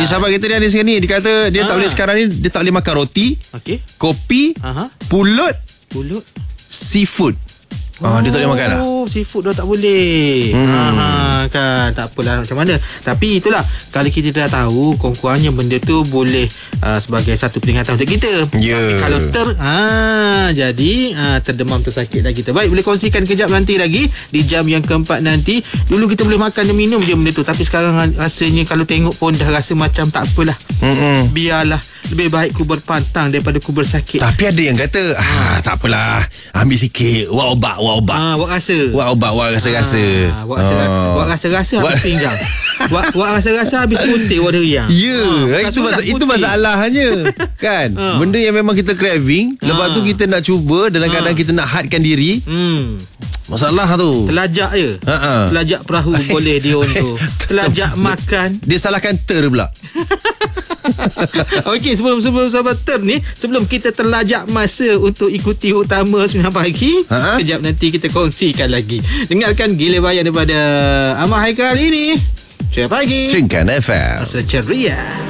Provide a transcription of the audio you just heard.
sahabat kita ni sekarang ni, dia kata dia tak boleh sekarang ni, dia tak boleh makan roti, kopi, pulut, seafood. Dia tak boleh makan dah. Seafood dah tak boleh. Kan tak apalah macam mana. Tapi itulah, kalau kita dah tahu kurang-kurangnya benda tu boleh sebagai satu peringatan untuk kita. Tapi kalau jadi terdemam, tersakit dah kita. Baik, boleh kongsikan kejap nanti lagi di jam yang keempat nanti. Dulu kita boleh makan dan minum je benda tu, tapi sekarang rasanya kalau tengok pun dah rasa macam tak apalah. Biarlah, lebih baik ku berpantang daripada ku bersakit. Tapi ada yang kata tak apalah, ambil sikit, buat ubat. Buat rasa. Buat rasa-rasa. Buat rasa-rasa habis pinggang. Buat rasa-rasa habis putih wadah riang. Itu masalahnya. Kan? Benda yang memang kita craving, lepas tu kita nak cuba dalam keadaan kita nak hadkan diri. Masalah tu. Telajak je. Telajak perahu boleh dia tu. Telajak makan. Dia salahkan pula. Okey, sebelum sahabat term ni, sebelum kita terlajak masa untuk ikuti utama 9 pagi, kejap nanti kita kongsikan lagi. Dengarkan Gila Bayan daripada Ahmad Haikal ini. 9 pagi. Stringkan FM. Asal ceria.